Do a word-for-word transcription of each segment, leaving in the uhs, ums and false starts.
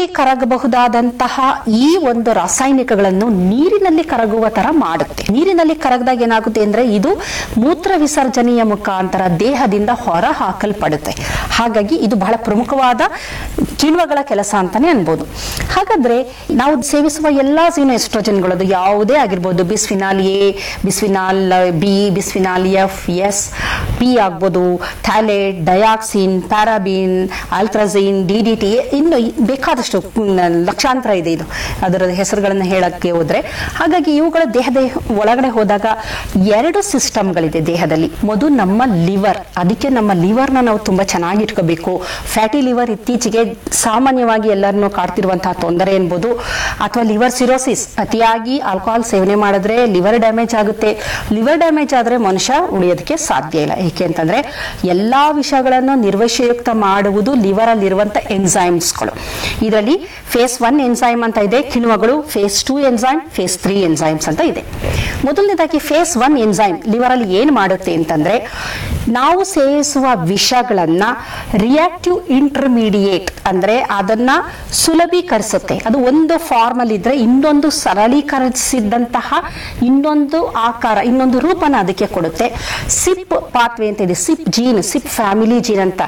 ಕರಗಬಹುದಾದಂತಹ ಈ ಒಂದು ರಾಸಾಯನಿಕಗಳನ್ನು ನೀರಿನಲ್ಲಿ ಕರಗುವ ತರ ಮಾಡುತ್ತೆ. ನೀರಿನಲ್ಲಿ ಕರಗದಾಗ ಏನಾಗುತ್ತೆ ಅಂದ್ರೆ ಇದು ಮೂತ್ರ ವಿಸರ್ಜನೆಯ ಮುಖಾಂತರ ದೇಹದಿಂದ ಹೊರ ಹಾಕಲ್ಪಡುತ್ತೆ. ಹಾಗಾಗಿ ಇದು ಬಹಳ ಪ್ರಮುಖವಾದ ಕಿಣ್ವಗಳ ಕೆಲಸ ಅಂತಾನೆ ಅನ್ಬೋದು. ಹಾಗಾದ್ರೆ ನಾವು ಸೇವಿಸುವ ಎಲ್ಲಾ ಜೀನೋ ಎಸ್ಟ್ರೋಜನ್ಗಳದು ಯಾವುದೇ ಆಗಿರ್ಬೋದು, bisphenol A, bisphenol B, bisphenol F, S, P ಆಗ್ಬೋದು, phthalate, dioxin, paraben, ಆಲ್ಟ್ರಾಜಿನ್, D D T, ಇನ್ನು ಬೇಕಾದಷ್ಟು ಲಕ್ಷಾಂತರ ಇದೆ ಇದು ಅದರ ಹೆಸರುಗಳನ್ನು ಹೇಳಕ್ಕೆ ಹೋದ್ರೆ. ಹಾಗಾಗಿ ಇವುಗಳ ದೇಹದ ಒಳಗಡೆ ಹೋದಾಗ ಎರಡು ಸಿಸ್ಟಮ್ಗಳಿದೆ ದೇಹದಲ್ಲಿ. ಮೊದಲು ನಮ್ಮ ಲಿವರ್, ಅದಕ್ಕೆ ನಮ್ಮ ಲಿವರ್ನ ನಾವು ತುಂಬಾ ಚೆನ್ನಾಗಿ ಇಟ್ಕೋಬೇಕು. ಫ್ಯಾಟಿ ಲಿವರ್ ಇತ್ತೀಚೆಗೆ ಸಾಮಾನ್ಯವಾಗಿ ಎಲ್ಲರನ್ನು ಕಾಡ್ತಿರುವಂತಹ ತೊಂದರೆ ಎನ್ಬೋದು. ಅಥವಾ ಲಿವರ್ ಸಿರೋಸಿಸ್, ಅತಿಯಾಗಿ ಆಲ್ಕೋಹಾಲ್ ಸೇವನೆ ಮಾಡಿದ್ರೆ ಲಿವರ್ ಡ್ಯಾಮೇಜ್ ಆಗುತ್ತೆ. ಲಿವರ್ ಡ್ಯಾಮೇಜ್ ಆದ್ರೆ ಮನುಷ್ಯ ಉಳಿಯೋದಕ್ಕೆ ಸಾಧ್ಯ ಇಲ್ಲ. ಏಕೆ ಅಂತಂದ್ರೆ ಎಲ್ಲಾ ವಿಷಯಗಳನ್ನು ನಿರ್ವಶಯುಕ್ತ ಮಾಡುವುದು ಲಿವರ್ ಅಲ್ಲಿರುವಂತ ಎನ್ಸೈಮ್ಸ್ಗಳು. ಇದರಲ್ಲಿ ಫೇಸ್ ಒನ್ ಎನ್ಸೈಮ್ ಅಂತ ಇದೆ ಕಿಣ್ವಗಳು, phase two enzyme, phase three enzymes ಅಂತ ಇದೆ. ಮೊದಲನೇದಾಗಿ ಫೇಸ್ ಒನ್ ಎನ್ಸೈಮ್ ಲಿವರ್ ಅಲ್ಲಿ ಏನ್ ಮಾಡುತ್ತೆ ಅಂತಂದ್ರೆ ನಾವು ಸೇವಿಸುವ ವಿಷಗಳನ್ನ ರಿಯಾಕ್ಟಿವ್ ಇಂಟರ್ಮೀಡಿಯೇಟ್ ಅಂದ್ರೆ ಅದನ್ನ ಸುಲಭೀಕರಿಸುತ್ತೆ. ಅದು ಒಂದು ಫಾರ್ಮ್ ಅಲ್ಲಿ ಇದ್ರೆ ಇನ್ನೊಂದು ಸರಳೀಕರಿಸಿದಂತಹ ಇನ್ನೊಂದು ಆಕಾರ, ಇನ್ನೊಂದು ರೂಪನ ಅದಕ್ಕೆ ಕೊಡುತ್ತೆ. ಸಿಪ್ ಪಾತ್ವೆ ಅಂತ ಇದೆ, SIP gene, SIP family gene ಅಂತ,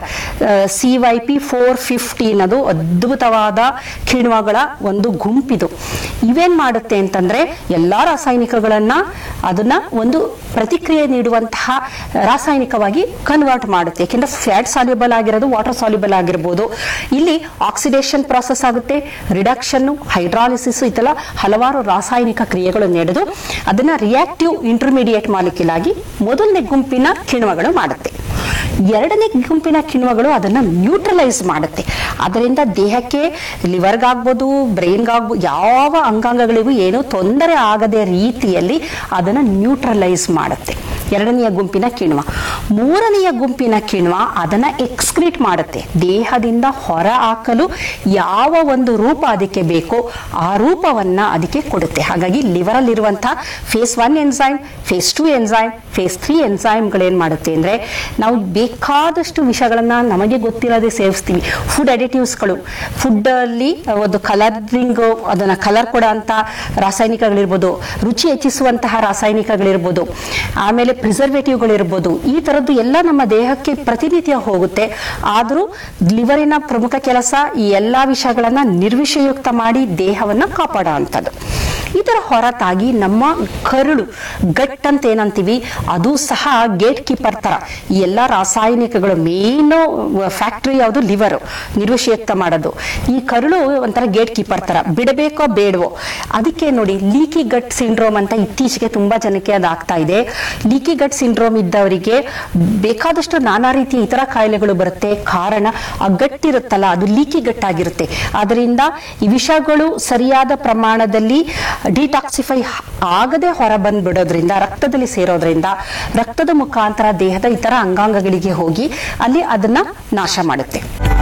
C Y P four fifteen ಅದು ಅದ್ಭುತವಾದ ಕಿಣ್ವಗಳ ಒಂದು ಗುಂಪಿದು. ಇವೇನ್ ಮಾಡುತ್ತೆ ಅಂತಂದ್ರೆ ಎಲ್ಲಾ ರಾಸಾಯನಿಕಗಳನ್ನ ಅದನ್ನ ಒಂದು ಪ್ರತಿಕ್ರಿಯೆ ನೀಡುವಂತಹ ರಾಸಾಯನಿಕವಾಗಿ ಕನ್ವರ್ಟ್ ಮಾಡುತ್ತೆ. ಯಾಕೆಂದ್ರೆ ಫ್ಯಾಟ್ ಸಾಲ್ಯುಬಲ್ ಆಗಿರೋದು ವಾಟರ್ ಸಾಲ್ಯುಬಲ್ ಆಗಿರ್ಬೋದು. ಇಲ್ಲಿ ಆಕ್ಸಿಡೇಷನ್ ಪ್ರಾಸೆಸ್ ಆಗುತ್ತೆ, ರಿಡಕ್ಷನ್, ಹೈಡ್ರಾಲಿಸಿಸ್, ಇದೆಲ್ಲ ಹಲವಾರು ರಾಸಾಯನಿಕ ಕ್ರಿಯೆಗಳು ನಡೆದು ಅದನ್ನ ರಿಯಾಕ್ಟಿವ್ ಇಂಟರ್ಮೀಡಿಯೇಟ್ ಮಾಲಿಕ್ಯೂಲ್ ಆಗಿ ಮೊದಲನೇ ಗುಂಪಿನ ಕಿಣ್ವಗಳು ಮಾಡುತ್ತೆ. ಎರಡನೇ ಗುಂಪಿನ ಕಿಣ್ವಗಳು ಅದನ್ನ ನ್ಯೂಟ್ರಲೈಸ್ ಮಾಡುತ್ತೆ. ಅದರಿಂದ ದೇಹಕ್ಕೆ ಲಿವರ್ಗಾಗ್ಬೋದು, ಬ್ರೈನ್ಗಾಗ್ಬೋದು, ಯಾವ ಅಂಗಾಂಗಗಳಿಗೂ ಏನೂ ತೊಂದರೆ ಆಗದೆ ರೀತಿಯಲ್ಲಿ ಅದನ್ನ ನ್ಯೂಟ್ರಲೈಸ್ ಮಾಡುತ್ತೆ ಎರಡನೆಯ ಗುಂಪಿನ ಕಿಣ್ವ. ಮೂರನೆಯ ಗುಂಪಿನ ಕಿಣ್ವ ಅದನ್ನ ಎಕ್ಸ್ಕ್ರೀಟ್ ಮಾಡುತ್ತೆ. ದೇಹದಿಂದ ಹೊರ ಹಾಕಲು ಯಾವ ಒಂದು ರೂಪ ಅದಕ್ಕೆ ಬೇಕೋ ಆ ರೂಪವನ್ನ ಅದಕ್ಕೆ ಕೊಡುತ್ತೆ. ಹಾಗಾಗಿ ಲಿವರ್ ಅಲ್ಲಿರುವಂತಹ phase one enzyme, phase two enzyme, phase three ಎನ್ಸೈಮ್ಗಳೇನ್ ಮಾಡುತ್ತೆ ಅಂದ್ರೆ ನಾವು ಬೇಕಾದಷ್ಟು ವಿಷಯಗಳನ್ನ ನಮಗೆ ಗೊತ್ತಿಲ್ಲದೆ ಸೇವಿಸ್ತೀವಿ. ಫುಡ್ ಅಡಿಟಿವ್ಸ್ಗಳು, ಫುಡ್ ಅಲ್ಲಿ ಒಂದು ಕಲರಿಂಗ್, ಅದನ್ನ ಕಲರ್ ಕೊಡೋ ಅಂತ ರಾಸಾಯನಿಕಗಳಿರ್ಬೋದು, ರುಚಿ ಹೆಚ್ಚಿಸುವಂತಹ ರಾಸಾಯನಿಕಗಳಿರ್ಬೋದು, ಆಮೇಲೆ ಪ್ರಿಸರ್ವೇಟಿವ್ಗಳಿರ್ಬೋದು. ಈ ತರದ್ದು ಎಲ್ಲ ನಮ್ಮ ದೇಹಕ್ಕೆ ಪ್ರತಿನಿತ್ಯ ಹೋಗುತ್ತೆ. ಆದ್ರೂ ಲಿವರಿನ ಪ್ರಮುಖ ಕೆಲಸ ಈ ಎಲ್ಲಾ ವಿಷಯಗಳನ್ನ ನಿರ್ವಿಷಯುಕ್ತ ಮಾಡಿ ದೇಹವನ್ನ ಕಾಪಾಡೋ ಅಂತದ್ದು. ಇದರ ಹೊರತಾಗಿ ನಮ್ಮ ಕರುಳು, ಗಟ್ ಅಂತ ಏನಂತೀವಿ, ಅದು ಸಹ ಗೇಟ್ ಕೀಪರ್ ತರ. ಈ ಎಲ್ಲಾ ರಾಸಾಯನಿಕಗಳು ಮೇನ್ ಫ್ಯಾಕ್ಟರಿ ಯಾವುದು, ಲಿವರ್ ನಿರ್ವಿಷಯುಕ್ತ ಮಾಡೋದು. ಈ ಕರುಳು ಒಂಥರ ಗೇಟ್ ಕೀಪರ್ ತರ, ಬಿಡಬೇಕೋ ಬೇಡವೋ. ಅದಕ್ಕೆ ನೋಡಿ ಲೀಕಿ ಗಟ್ ಸಿಂಡ್ರೋಮ್ ಅಂತ ಇತ್ತೀಚೆಗೆ ತುಂಬಾ ಜನಕ್ಕೆ ಅದಾಗ್ತಾ ಇದೆ. ಲೀಕಿ ಗಟ್ ಸಿಂಡ್ರೋಮ್ ಇದ್ದವರಿಗೆ ಬೇಕಾದಷ್ಟು ನಾನಾ ರೀತಿಯ ಇತರ ಕಾಯಿಲೆಗಳು ಬರುತ್ತೆ. ಕಾರಣ ಆ ಗಟ್ ಇರುತ್ತಲ್ಲ, ಅದು ಲೀಕಿ ಗಟ್ ಆಗಿರುತ್ತೆ. ಅದರಿಂದ ಈ ವಿಷಗಳು ಸರಿಯಾದ ಪ್ರಮಾಣದಲ್ಲಿ ಡಿಟಾಕ್ಸಿಫೈ ಆಗದೆ ಹೊರ ಬಂದ್ಬಿಡೋದ್ರಿಂದ, ರಕ್ತದಲ್ಲಿ ಸೇರೋದ್ರಿಂದ ರಕ್ತದ ಮುಖಾಂತರ ದೇಹದ ಇತರ ಅಂಗಾಂಗಗಳಿಗೆ ಹೋಗಿ ಅಲ್ಲಿ ಅದನ್ನ ನಾಶ ಮಾಡುತ್ತೆ.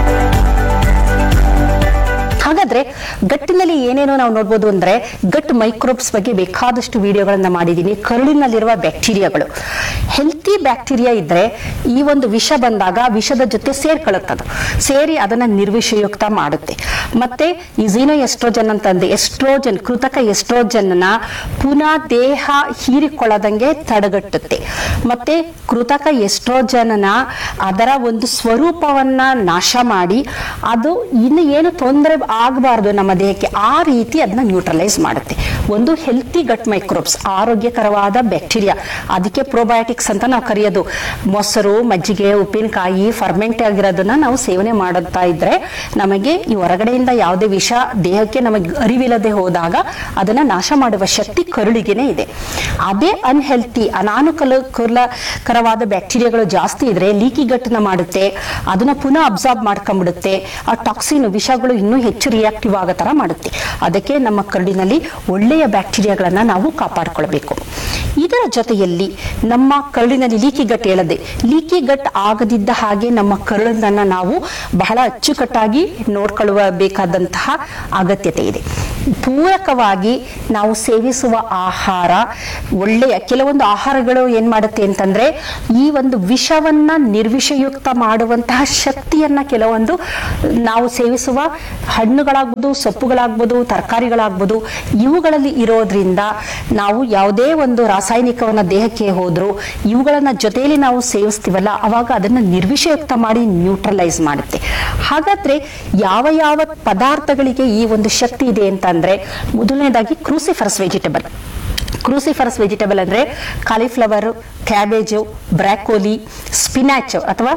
ಹಾಗಾದ್ರೆ ಗಟ್ಟಿನಲ್ಲಿ ಏನೇನೋ ನಾವು ನೋಡ್ಬೋದು ಅಂದ್ರೆ, ಗಟ್ ಮೈಕ್ರೋಬ್ಸ್ ಬಗ್ಗೆ ಬೇಕಾದಷ್ಟು ವಿಡಿಯೋಗಳನ್ನ ಮಾಡಿದೀನಿ. ಕರುಳಿನಲ್ಲಿರುವ ಬ್ಯಾಕ್ಟೀರಿಯಾಗಳು, ಹೆಲ್ತಿ ಬ್ಯಾಕ್ಟೀರಿಯಾ ಇದ್ರೆ ಈ ಒಂದು ವಿಷ ಬಂದಾಗ ವಿಷದ ಜೊತೆ ಸೇರ್ಕೊಳ್ಳುತ್ತದು, ಸೇರಿ ಅದನ್ನ ನಿರ್ವಿಷಯುಕ್ತ ಮಾಡುತ್ತೆ. ಮತ್ತೆ ಈ ಝೀನೋ ಎಸ್ಟ್ರೋಜನ್ ಅಂತಂದ್ರೆ ಎಸ್ಟ್ರೋಜನ್, ಕೃತಕ ಎಸ್ಟ್ರೋಜನ್ ನ ಪುನಃ ದೇಹ ಹೀರಿಕೊಳ್ಳದಂಗೆ ತಡೆಗಟ್ಟುತ್ತೆ. ಮತ್ತೆ ಕೃತಕ ಎಸ್ಟ್ರೋಜನ್ ನ ಅದರ ಒಂದು ಸ್ವರೂಪವನ್ನ ನಾಶ ಮಾಡಿ ಅದು ಇನ್ನು ಏನು ತೊಂದರೆ ಆಗಬಾರದು ನಮ್ಮ ದೇಹಕ್ಕೆ ಆ ರೀತಿ ಅದನ್ನ ನ್ಯೂಟ್ರಲೈಸ್ ಮಾಡುತ್ತೆ. ಒಂದು ಹೆಲ್ತಿ ಗಟ್ ಮೈಕ್ರೋಬ್ಸ್, ಆರೋಗ್ಯಕರವಾದ ಬ್ಯಾಕ್ಟೀರಿಯಾ, ಅದಕ್ಕೆ ಪ್ರೋಬಯೋಟಿಕ್ಸ್ ಅಂತ ನಾವು ಕರೆಯೋದು. ಮೊಸರು, ಮಜ್ಜಿಗೆ, ಉಪ್ಪಿನಕಾಯಿ ಫರ್ಮೆಂಟ್ ಆಗಿರೋದನ್ನ ನಾವು ಸೇವನೆ ಮಾಡುತ್ತಾ ಇದ್ರೆ ನಮಗೆ ಈ ಹೊರಗಡೆಯಿಂದ ಯಾವುದೇ ವಿಷ ದೇಹಕ್ಕೆ ನಮಗೆ ಅರಿವಿಲ್ಲದೆ ಹೋದಾಗ ಅದನ್ನ ನಾಶ ಮಾಡುವ ಶಕ್ತಿ ಕರುಳಿಗೆನೆ ಇದೆ. ಅದೇ ಅನ್ಹೆಲ್ತಿ, ಅನಾನುಕೂಲಕರವಾದ ಬ್ಯಾಕ್ಟೀರಿಯಾಗಳು ಜಾಸ್ತಿ ಇದ್ರೆ ಲೀಕಿ ಗಟ್ನ ಮಾಡುತ್ತೆ, ಅದನ್ನ ಪುನಃ ಅಬ್ಸಾರ್ಬ್ ಮಾಡ್ಕೊಂಡ್ಬಿಡುತ್ತೆ. ಆ ಟಾಕ್ಸಿನ್ ವಿಷಗಳು ಇನ್ನೂ ಹೆಚ್ಚು ರಿಯಾಕ್ಟಿವ್ ಆಗೋ ತರ ಮಾಡುತ್ತೆ. ಅದಕ್ಕೆ ನಮ್ಮ ಕರುಳಿನಲ್ಲಿ ಒಳ್ಳೆಯ ಬ್ಯಾಕ್ಟೀರಿಯಾಗಳನ್ನ ನಾವು ಕಾಪಾಡಿಕೊಳ್ಬೇಕು. ಇದರ ಜೊತೆಯಲ್ಲಿ ನಮ್ಮ ಕರುಳಿನಲ್ಲಿ ಲೀಕಿ ಗಟ್ ಹೇಳದೆ, ಲೀಕಿ ಗಟ್ ಆಗದಿದ್ದ ಹಾಗೆ ನಮ್ಮ ಕರುಳನ್ನ ನಾವು ಬಹಳ ಅಚ್ಚುಕಟ್ಟಾಗಿ ನೋಡ್ಕೊಳ್ಳಬೇಕಾದಂತಹ ಅಗತ್ಯತೆ ಇದೆ. ಪೂರಕವಾಗಿ ನಾವು ಸೇವಿಸುವ ಆಹಾರ ಒಳ್ಳೆಯ ಕೆಲವೊಂದು ಆಹಾರಗಳು ಏನ್ ಮಾಡುತ್ತೆ ಅಂತಂದ್ರೆ ಈ ಒಂದು ವಿಷವನ್ನ ನಿರ್ವಿಷಯುಕ್ತ ಮಾಡುವಂತಹ ಶಕ್ತಿಯನ್ನ ಕೆಲವೊಂದು ನಾವು ಸೇವಿಸುವ ಹಣ್ಣುಗಳಾಗ್ಬೋದು, ಸೊಪ್ಪುಗಳಾಗ್ಬೋದು, ತರಕಾರಿಗಳಾಗ್ಬೋದು, ಇವುಗಳಲ್ಲಿ ಇರೋದ್ರಿಂದ ನಾವು ಯಾವುದೇ ಒಂದು ರಾಸಾಯನಿಕವನ್ನ ದೇಹಕ್ಕೆ ಹೋದ್ರು ಇವುಗಳನ್ನ ಜೊತೆಯಲ್ಲಿ ನಾವು ಸೇವಿಸ್ತೀವಲ್ಲ ಅವಾಗ ಅದನ್ನ ನಿರ್ವಿಷಯುಕ್ತ ಮಾಡಿ ನ್ಯೂಟ್ರಲೈಸ್ ಮಾಡುತ್ತೆ. ಹಾಗಾದ್ರೆ ಯಾವ ಯಾವ ಪದಾರ್ಥಗಳಿಗೆ ಈ ಒಂದು ಶಕ್ತಿ ಇದೆ ಅಂತ ಅಂದ್ರೆ ಮೊದಲನೇದಾಗಿ ಕ್ರೂಸಿಫರಸ್ ವೆಜಿಟೇಬಲ್. ಕ್ರೂಸಿಫರಸ್ ವೆಜಿಟೇಬಲ್ ಅಂದ್ರೆ ಕಾಲಿಫ್ಲವರ್, ಕ್ಯಾಬೇಜು, ಬ್ರಾಕೋಲಿ, ಸ್ಪಿನಾಚ್ ಅಥವಾ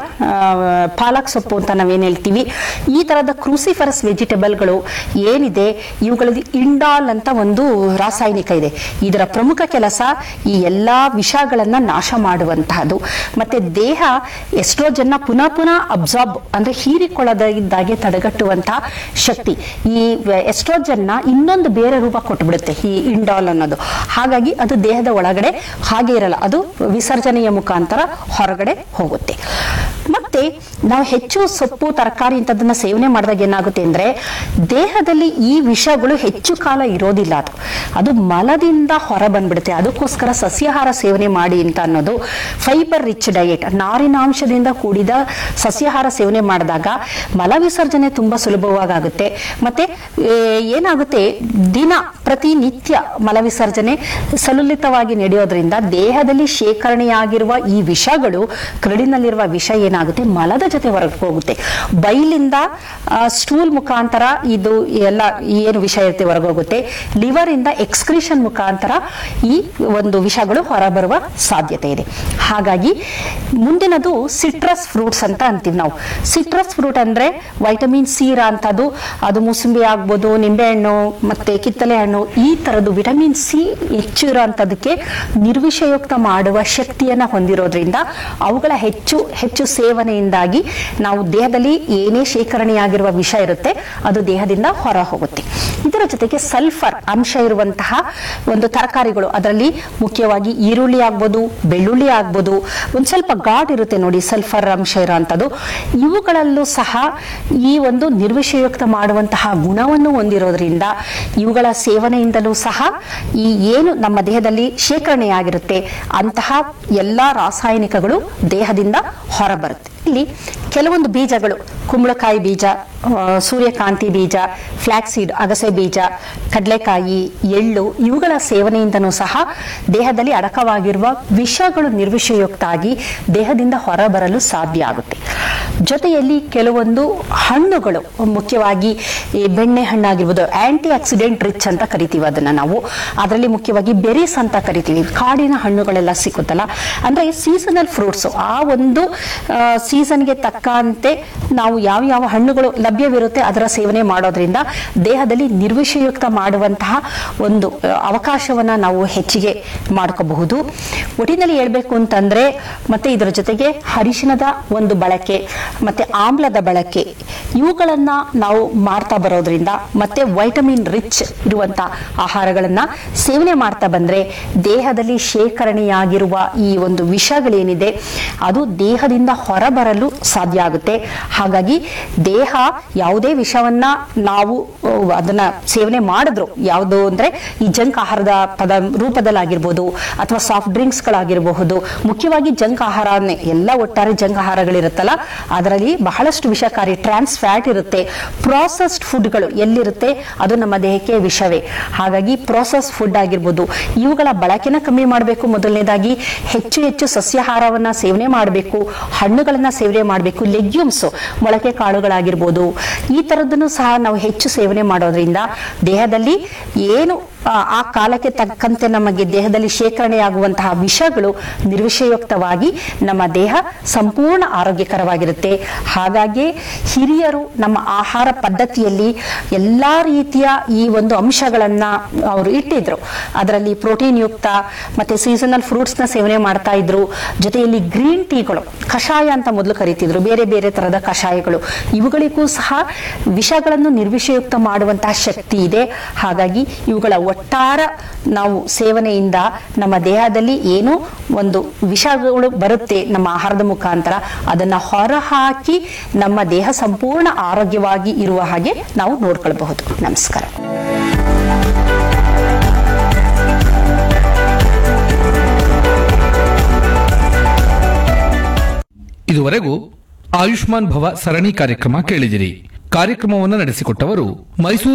ಪಾಲಕ್ ಸೊಪ್ಪು ಅಂತ ನಾವೇನ್ ಹೇಳ್ತೀವಿ, ಈ ತರದ ಕ್ರೂಸಿಫರಸ್ ವೆಜಿಟೇಬಲ್ಗಳು ಏನಿದೆ ಇವುಗಳಲ್ಲಿ ಇಂಡಾಲ್ ಅಂತ ಒಂದು ರಾಸಾಯನಿಕ ಇದೆ. ಇದರ ಪ್ರಮುಖ ಕೆಲಸ ಈ ಎಲ್ಲಾ ವಿಷಗಳನ್ನ ನಾಶ ಮಾಡುವಂತಹದ್ದು. ಮತ್ತೆ ದೇಹ ಎಸ್ಟ್ರೋಜನ್ನ ಪುನಃ ಪುನಃ ಅಬ್ಸಾರ್ಬ್ ಅಂದ್ರೆ ಹೀರಿಕೊಳ್ಳದಾಗೆ ತಡೆಗಟ್ಟುವಂತಹ ಶಕ್ತಿ. ಈ ಎಸ್ಟ್ರೋಜನ್ನ ಇನ್ನೊಂದು ಬೇರೆ ರೂಪ ಕೊಟ್ಟುಬಿಡುತ್ತೆ ಈ ಇಂಡಾಲ್ ಅನ್ನೋದು. ಹಾಗಾಗಿ ಅದು ದೇಹದ ಒಳಗಡೆ ಹಾಗೆ ಇರಲ್ಲ, ಅದು ವಿಸರ್ಜನೆಯ ಮುಖಾಂತರ ಹೊರಗಡೆ ಹೋಗುತ್ತೆ. ಮತ್ತೆ ನಾವು ಹೆಚ್ಚು ಸೊಪ್ಪು ತರಕಾರಿ ಇಂಥದನ್ನ ಸೇವನೆ ಮಾಡಿದಾಗ ಏನಾಗುತ್ತೆ ಅಂದ್ರೆ ದೇಹದಲ್ಲಿ ಈ ವಿಷಗಳು ಹೆಚ್ಚು ಕಾಲ ಇರೋದಿಲ್ಲ, ಅದು ಅದು ಮಲದಿಂದ ಹೊರ ಬಂದ್ಬಿಡುತ್ತೆ. ಅದಕ್ಕೋಸ್ಕರ ಸಸ್ಯಾಹಾರ ಸೇವನೆ ಮಾಡಿ ಅಂತ ಅನ್ನೋದು. ಫೈಬರ್ ರಿಚ್ ಡಯಟ್, ನಾರಿನಾಂಶದಿಂದ ಕೂಡಿದ ಸಸ್ಯಾಹಾರ ಸೇವನೆ ಮಾಡಿದಾಗ ಮಲ ವಿಸರ್ಜನೆ ತುಂಬಾ ಸುಲಭವಾಗುತ್ತೆ. ಮತ್ತೆ ಏನಾಗುತ್ತೆ ದಿನ ಪ್ರತಿನಿತ್ಯ ಮಲ ವಿಸರ್ಜನೆ ಸಲುಲಿತವಾಗಿ ನಡೆಯೋದ್ರಿಂದ ದೇಹದಲ್ಲಿ ಶೇಖರಣೆಯಾಗಿರುವ ಈ ವಿಷಗಳು, ಕರಡಿನಲ್ಲಿರುವ ವಿಷ ಏನಾಗುತ್ತೆ ಮಲದ ಜೊತೆ ಹೊರಗೆ ಹೋಗುತ್ತೆ. ಬೈಲಿಂದ ಸ್ಟೂಲ್ ಮುಖಾಂತರ ಇದು ಎಲ್ಲ ಏನು ವಿಷ ಇರುತ್ತೆ ಹೊರಗೋಗುತ್ತೆ. ಲಿವರ್ ಇಂದ ಎಕ್ಸ್ಕ್ರೀಷನ್ ಮುಖಾಂತರ ಈ ಒಂದು ವಿಷಗಳು ಹೊರಬರುವ ಸಾಧ್ಯತೆ ಇದೆ. ಹಾಗಾಗಿ ಮುಂದಿನದು ಸಿಟ್ರಸ್ ಫ್ರೂಟ್ಸ್ ಅಂತ ಅಂತೀವಿ ನಾವು. ಸಿಟ್ರಸ್ ಫ್ರೂಟ್ ಅಂದ್ರೆ ವೈಟಮಿನ್ ಸಿ ಇರೋಂಥದ್ದು, ಅದು ಮೂಸಂಬಿ ಆಗ್ಬೋದು, ನಿಂಬೆಹಣ್ಣು ಮತ್ತೆ ಕಿತ್ತಲೆ ಹಣ್ಣು, ಈ ತರದ್ದು ವಿಟಮಿನ್ ಸಿ ಹೆಚ್ಚು ಇರೋಂಥದಕ್ಕೆ ನಿರ್ವಿಷಯುಕ್ತ ಮಾಡುವ ಶಕ್ತಿಯನ್ನ ಹೊಂದಿರೋದ್ರಿಂದ ಅವುಗಳ ಹೆಚ್ಚು ಹೆಚ್ಚು ಸೇವನೆಯಿಂದಾಗಿ ನಾವು ದೇಹದಲ್ಲಿ ಏನೇ ಶೇಖರಣೆಯಾಗಿರುವ ವಿಷ ಇರುತ್ತೆ ಅದು ದೇಹದಿಂದ ಹೊರ ಹೋಗುತ್ತೆ. ಇದರ ಜೊತೆಗೆ ಸಲ್ಫರ್ ಅಂಶ ಇರುವಂತಹ ಒಂದು ತರಕಾರಿಗಳು, ಅದರಲ್ಲಿ ಮುಖ್ಯವಾಗಿ ಈರುಳ್ಳಿ ಆಗ್ಬೋದು, ಬೆಳ್ಳುಳ್ಳಿ ಆಗ್ಬೋದು, ಒಂದ್ ಸ್ವಲ್ಪ ಗಾಡ್ ಇರುತ್ತೆ ನೋಡಿ ಸಲ್ಫರ್ ಅಂಶ ಇರುವಂತದ್ದು. ಇವುಗಳಲ್ಲೂ ಸಹ ಈ ಒಂದು ನಿರ್ವಿಷಯುಕ್ತ ಮಾಡುವಂತಹ ಗುಣವನ್ನು ಹೊಂದಿರೋದ್ರಿಂದ ಇವುಗಳ ಸೇವನೆಯಿಂದಲೂ ಸಹ ಈ ಏನು ನಮ್ಮ ದೇಹದಲ್ಲಿ ಶೇಖರಣೆಯಾಗಿರುತ್ತೆ ಅಂತಹ ಎಲ್ಲಾ ರಾಸಾಯನಿಕಗಳು ದೇಹದಿಂದ ಹೊರಬರುತ್ತೆ. ಇಲ್ಲಿ ಕೆಲವೊಂದು ಬೀಜಗಳು, ಕುಂಬಳಕಾಯಿ ಬೀಜ, ಸೂರ್ಯಕಾಂತಿ ಬೀಜ, ಫ್ಲಾಕ್ಸೀಡ್ ಅಗಸೆ ಬೀಜ, ಕಡಲೆಕಾಯಿ, ಎಳ್ಳು, ಇವುಗಳ ಸೇವನೆಯಿಂದನೂ ಸಹ ದೇಹದಲ್ಲಿ ಅಡಕವಾಗಿರುವ ವಿಷಗಳು ನಿರ್ವಿಷಯುಕ್ತ ಆಗಿ ದೇಹದಿಂದ ಹೊರಬರಲು ಸಾಧ್ಯ ಆಗುತ್ತೆ. ಜೊತೆಯಲ್ಲಿ ಕೆಲವೊಂದು ಹಣ್ಣುಗಳು, ಮುಖ್ಯವಾಗಿ ಈ ಬೆಣ್ಣೆ ಹಣ್ಣಾಗಿರ್ಬೋದು, ಆಂಟಿ ಆಕ್ಸಿಡೆಂಟ್ ರಿಚ್ ಅಂತ ಕರಿತೀವಿ ಅದನ್ನ ನಾವು. ಅದರಲ್ಲಿ ಮುಖ್ಯವಾಗಿ ಬೆರೀಸ್ ಅಂತ ಕರಿತೀವಿ. ಕಾಡಿನ ಹಣ್ಣುಗಳೆಲ್ಲ ಸಿಕ್ಕುತ್ತಲ್ಲ, ಅಂದ್ರೆ ಸೀಸನಲ್ ಫ್ರೂಟ್ಸ್, ಆ ಒಂದು ಸೀಸನ್ಗೆ ತಕ್ಕಂತೆ ನಾವು ಯಾವ ಯಾವ ಹಣ್ಣುಗಳು ಲಭ್ಯವಿರುತ್ತೆ ಅದರ ಸೇವನೆ ಮಾಡೋದ್ರಿಂದ ದೇಹದಲ್ಲಿ ನಿರ್ವಿಷಯುಕ್ತ ಮಾಡುವಂತಹ ಒಂದು ಅವಕಾಶವನ್ನ ನಾವು ಹೆಚ್ಚಿಗೆ ಮಾಡ್ಕೋಬಹುದು. ಒಟ್ಟಿನಲ್ಲಿ ಹೇಳ್ಬೇಕು ಅಂತಂದ್ರೆ ಮತ್ತೆ ಇದರ ಜೊತೆಗೆ ಅರಿಶಿಣದ ಒಂದು ಬಳಕೆ ಮತ್ತೆ ಆಮ್ಲದ ಬಳಕೆ ಇವುಗಳನ್ನ ನಾವು ಮಾಡ್ತಾ ಬರೋದ್ರಿಂದ ಮತ್ತೆ ವೈಟಮಿನ್ ರಿಚ್ ಇರುವಂತ ಆಹಾರಗಳನ್ನ ಸೇವನೆ ಮಾಡ್ತಾ ಬಂದ್ರೆ ದೇಹದಲ್ಲಿ ಶೇಖರಣೆಯಾಗಿರುವ ಈ ಒಂದು ವಿಷಗಳೇನಿದೆ ಅದು ದೇಹದಿಂದ ಹೊರಬರಲು ಸಾಧ್ಯ ಆಗುತ್ತೆ. ಹಾಗಾಗಿ ದೇಹ ಯಾವುದೇ ವಿಷವನ್ನ ನಾವು ಅದನ್ನ ಸೇವನೆ ಮಾಡಿದ್ರು, ಯಾವುದು ಅಂದ್ರೆ ಈ ಜಂಕ್ ಆಹಾರದ ಪದ ರೂಪದಲ್ಲಾಗಿರ್ಬೋದು ಅಥವಾ ಸಾಫ್ಟ್ ಡ್ರಿಂಕ್ಸ್ ಗಳಾಗಿರಬಹುದು, ಮುಖ್ಯವಾಗಿ ಜಂಕ್ ಆಹಾರನೇ ಎಲ್ಲ ಒಟ್ಟಾರೆ ಜಂಕ್ ಆಹಾರಗಳಿರುತ್ತಲ್ಲ ಅದರಲ್ಲಿ ಬಹಳಷ್ಟು ವಿಷಕಾರಿ ಟ್ರಾನ್ಸ್ ಫ್ಯಾಟ್ ಇರುತ್ತೆ. ಪ್ರಾಸೆಸ್ಡ್ ಫುಡ್ಗಳು ಎಲ್ಲಿರುತ್ತೆ ಅದು ನಮ್ಮ ದೇಹಕ್ಕೆ ವಿಷವೇ. ಹಾಗಾಗಿ ಪ್ರಾಸೆಸ್ ಫುಡ್ ಆಗಿರ್ಬೋದು ಇವುಗಳ ಬಳಕೆನ ಕಮ್ಮಿ ಮಾಡಬೇಕು. ಮೊದಲನೇದಾಗಿ ಹೆಚ್ಚು ಹೆಚ್ಚು ಸಸ್ಯಾಹಾರವನ್ನ ಸೇವನೆ ಮಾಡಬೇಕು, ಹಣ್ಣುಗಳನ್ನ ಸೇವನೆ ಮಾಡಬೇಕು, ಲೆಗ್ಯೂಮ್ಸ್ ಮೊಳಕೆ ಕಾಳುಗಳಾಗಿರ್ಬೋದು ಈ ತರದನ್ನು ಸಹ ನಾವು ಹೆಚ್ಚು ಸೇವನೆ ಮಾಡೋದ್ರಿಂದ ದೇಹದಲ್ಲಿ ಏನು ಆ ಕಾಲಕ್ಕೆ ತಕ್ಕಂತೆ ನಮಗೆ ದೇಹದಲ್ಲಿ ಶೇಖರಣೆಯಾಗುವಂತಹ ವಿಷಗಳು ನಿರ್ವಿಷಯುಕ್ತವಾಗಿ ನಮ್ಮ ದೇಹ ಸಂಪೂರ್ಣ ಆರೋಗ್ಯಕರವಾಗಿರುತ್ತೆ. ಹಾಗಾಗಿ ಹಿರಿಯರು ನಮ್ಮ ಆಹಾರ ಪದ್ಧತಿಯಲ್ಲಿ ಎಲ್ಲಾ ರೀತಿಯ ಈ ಒಂದು ಅಂಶಗಳನ್ನ ಅವರು ಇಟ್ಟಿದ್ರು. ಅದರಲ್ಲಿ ಪ್ರೋಟೀನ್ ಯುಕ್ತ ಮತ್ತೆ ಸೀಸನಲ್ ಫ್ರೂಟ್ಸ್ ನ ಸೇವನೆ ಮಾಡ್ತಾ ಇದ್ರು. ಜೊತೆಯಲ್ಲಿ ಗ್ರೀನ್ ಟೀಗಳು, ಕಷಾಯ ಅಂತ ಮೊದಲು ಕರೀತಿದ್ರು, ಬೇರೆ ಬೇರೆ ತರದ ಕಷಾಯಗಳು, ಇವುಗಳಿಗೂ ಸಹ ವಿಷಗಳನ್ನು ನಿರ್ವಿಷಯುಕ್ತ ಮಾಡುವಂತಹ ಶಕ್ತಿ ಇದೆ. ಹಾಗಾಗಿ ಇವುಗಳ ಒಟ್ಟಾರ ನಾವು ಸೇವನೆಯಿಂದ ನಮ್ಮ ದೇಹದಲ್ಲಿ ಏನು ಒಂದು ವಿಷಗಳು ಬರುತ್ತೆ ನಮ್ಮ ಆಹಾರದ ಮುಖಾಂತರ ಅದನ್ನ ಹೊರಹಾಕಿ ನಮ್ಮ ದೇಹ ಸಂಪೂರ್ಣ ಆರೋಗ್ಯವಾಗಿ ಇರುವ ಹಾಗೆ ನಾವು ನೋಡ್ಕೊಳ್ಬಹುದು. ನಮಸ್ಕಾರ. ಇದುವರೆಗೂ ಆಯುಷ್ಮಾನ್ ಭವ ಸರಣಿ ಕಾರ್ಯಕ್ರಮ ಕೇಳಿದಿರಿ. ಕಾರ್ಯಕ್ರಮವನ್ನು ನಡೆಸಿಕೊಟ್ಟವರು ಮೈಸೂರು